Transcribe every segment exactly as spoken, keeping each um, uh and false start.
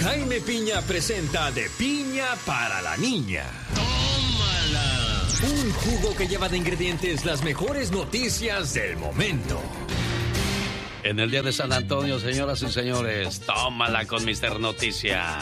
Jaime Piña presenta De Piña para la Niña. ¡Tómala! Un jugo que lleva de ingredientes las mejores noticias del momento. En el día de San Antonio, señoras y señores, tómala con mister Noticia.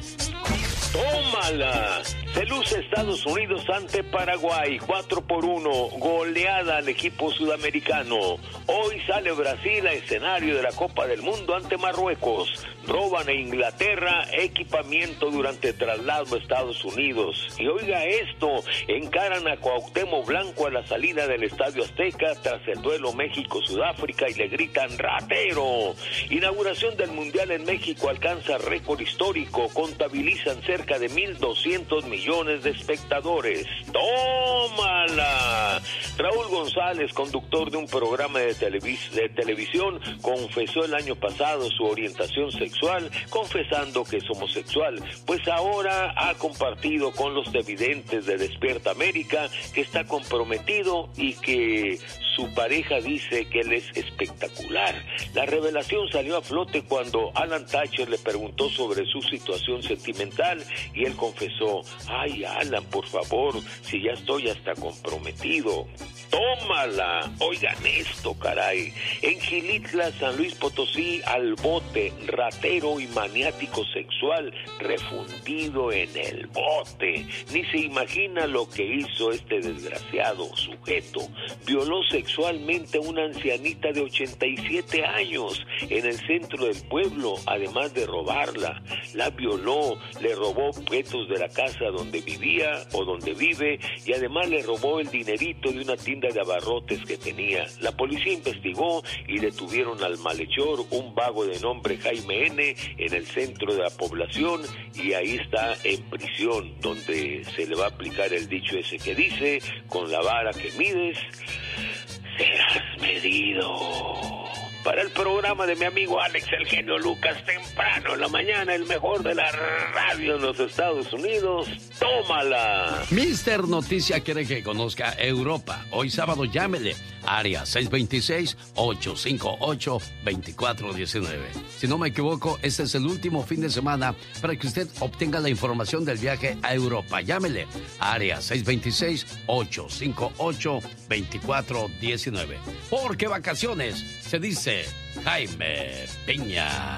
¡Tómala! Se luce Estados Unidos ante Paraguay, cuatro por uno, goleada al equipo sudamericano. Hoy sale Brasil a escenario de la Copa del Mundo ante Marruecos. Roban a Inglaterra equipamiento durante traslado a Estados Unidos. Y oiga esto, encaran a Cuauhtémoc Blanco a la salida del Estadio Azteca tras el duelo México-Sudáfrica y le gritan ¡ratero! Inauguración del Mundial en México alcanza récord histórico, contabilizan cerca de mil doscientos millones de espectadores. ¡Tómala! Raúl González, conductor de un programa de, televis- de televisión, confesó el año pasado su orientación sexual, confesando que es homosexual, pues ahora ha compartido con los televidentes de Despierta América que está comprometido y que su pareja dice que él es espectacular. La revelación salió a flote cuando Alan Thatcher le preguntó sobre su situación sentimental y él confesó: ay, Alan, por favor, si ya estoy hasta comprometido. ¡Tómala! Oigan esto, caray. En Xilitla, San Luis Potosí, al bote, ratero y maniático sexual, refundido en el bote. Ni se imagina lo que hizo este desgraciado sujeto. Violó sexualmente a una ancianita de ochenta y siete años en el centro del pueblo, además de robarla. La violó, le robó objetos de la casa donde vivía o donde vive y además le robó el dinerito de una tienda de abarrotes que tenía. La policía investigó y detuvieron al malhechor, un vago de nombre Jaime N, en el centro de la población, y ahí está en prisión, donde se le va a aplicar el dicho ese que dice: con la vara que mides serás medido. Para el programa de mi amigo Alex, el genio Lucas, temprano en la mañana, el mejor de la radio en los Estados Unidos, tómala. mister Noticia quiere que conozca Europa. Hoy sábado llámele, área seis dos seis, ocho cinco ocho, dos cuatro uno nueve. Si no me equivoco, este es el último fin de semana para que usted obtenga la información del viaje a Europa. Llámele, área seis dos seis, ocho cinco ocho, dos cuatro uno nueve. Porque vacaciones se dice Jaime Piña.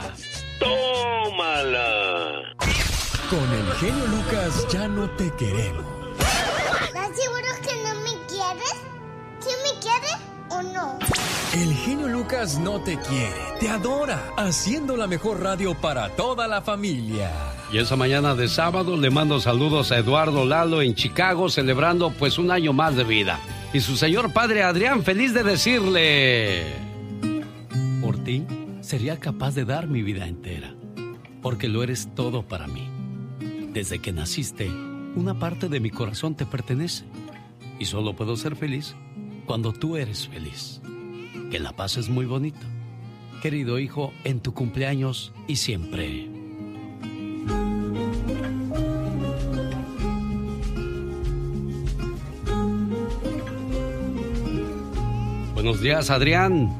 ¡Tómala! Con el genio Lucas ya no te queremos. ¿Estás seguro que no me quieres? ¿Sí me quieres o no? El genio Lucas no te quiere, te adora, haciendo la mejor radio para toda la familia. Y esa mañana de sábado le mando saludos a Eduardo Lalo en Chicago, celebrando pues un año más de vida. Y su señor padre Adrián, feliz de decirle: por ti sería capaz de dar mi vida entera, porque lo eres todo para mí. Desde que naciste, una parte de mi corazón te pertenece, y solo puedo ser feliz cuando tú eres feliz. Que la paz es muy bonito, querido hijo, en tu cumpleaños y siempre. Buenos días, Adrián.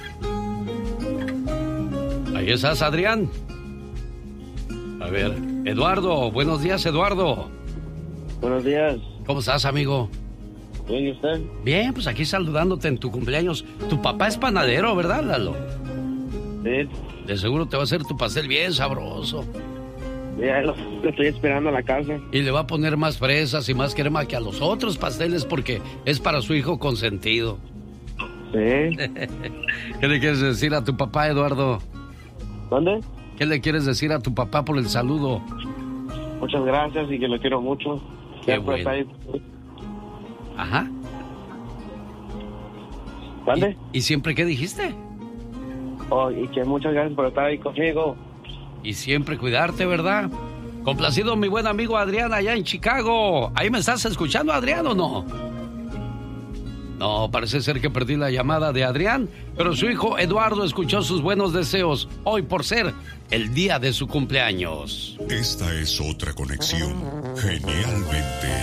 Ahí estás, Adrián. A ver, Eduardo, buenos días, Eduardo. Buenos días. ¿Cómo estás, amigo? Bien, ¿y usted? Bien, pues aquí saludándote en tu cumpleaños. Tu papá es panadero, ¿verdad, Lalo? Sí. De seguro te va a hacer tu pastel bien sabroso. Ya lo, lo estoy esperando a la casa. Y le va a poner más fresas y más crema que a los otros pasteles porque es para su hijo consentido. Sí. ¿Qué le quieres decir a tu papá, Eduardo? ¿Dónde? ¿Qué le quieres decir a tu papá por el saludo? Muchas gracias y que lo quiero mucho. Qué bueno. Ajá. ¿Dónde? ¿Y, ¿Y siempre qué dijiste? Oh, y que muchas gracias por estar ahí conmigo. Y siempre cuidarte, ¿verdad? Complacido mi buen amigo Adrián allá en Chicago. ¿Ahí me estás escuchando, Adrián, o no? No, parece ser que perdí la llamada de Adrián, pero su hijo Eduardo escuchó sus buenos deseos hoy por ser el día de su cumpleaños. Esta es otra conexión genialmente